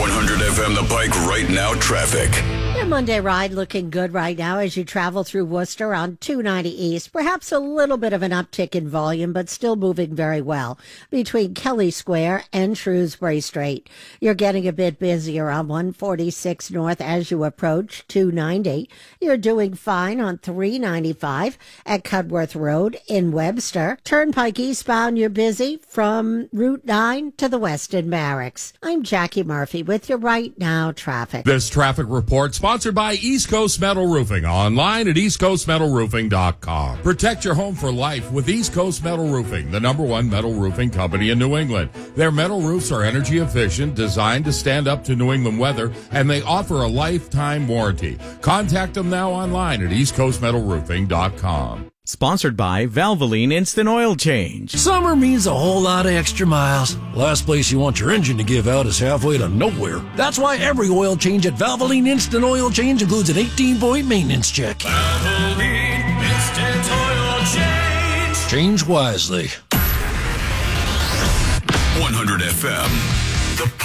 100 FM The Pike right now traffic. Your Monday ride looking good right now as you travel through Worcester on 290 East. Perhaps a little bit of an uptick in volume, but still moving very well between Kelly Square and Shrewsbury Street. You're getting a bit busier on 146 North as you approach 290. You're doing fine on 395 at Cudworth Road in Webster. Turnpike eastbound, you're busy from Route 9 to the Weston Barracks. I'm Jackie Murphy with your right now traffic. This traffic report sponsored by East Coast Metal Roofing, online at eastcoastmetalroofing.com. Protect your home for life with East Coast Metal Roofing, the #1 metal roofing company in New England. Their metal roofs are energy efficient, designed to stand up to New England weather, and they offer a lifetime warranty. Contact them now online at eastcoastmetalroofing.com. Sponsored by Valvoline Instant Oil Change. Summer means a whole lot of extra miles. Last place you want your engine to give out is halfway to nowhere. That's why every oil change at Valvoline Instant Oil Change includes an 18-point maintenance check. Valvoline Instant Oil Change. Change wisely. 100 FM.